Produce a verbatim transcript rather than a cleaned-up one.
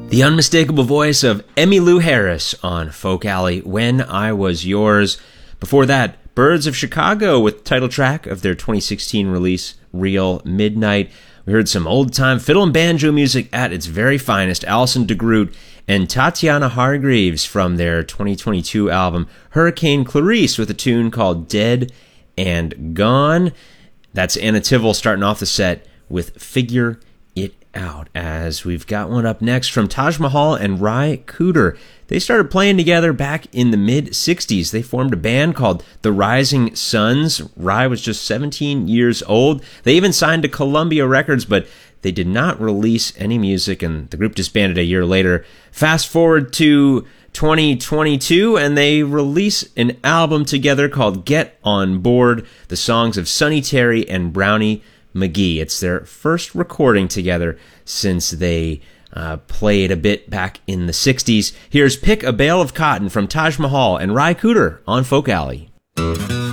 The unmistakable voice of Emmylou Harris on Folk Alley, When I Was Yours. Before that, Birds of Chicago with the title track of their twenty sixteen release, Real Midnight. We heard some old-time fiddle and banjo music at its very finest, Alison DeGroot and Tatiana Hargreaves from their twenty twenty-two album, Hurricane Clarice, with a tune called Dead and Gone. That's Anna Tivol starting off the set with Figure It Out, as we've got one up next from Taj Mahal and Ry Cooder. They started playing together back in the mid-sixties. They formed a band called The Rising Suns. Ry was just seventeen years old. They even signed to Columbia Records, but they did not release any music, and the group disbanded a year later. Fast forward to twenty twenty-two, and they release an album together called Get On Board, the songs of Sonny Terry and Brownie McGhee. It's their first recording together since they uh, played a bit back in the sixties. Here's Pick a Bale of Cotton from Taj Mahal and Ry Cooder on Folk Alley.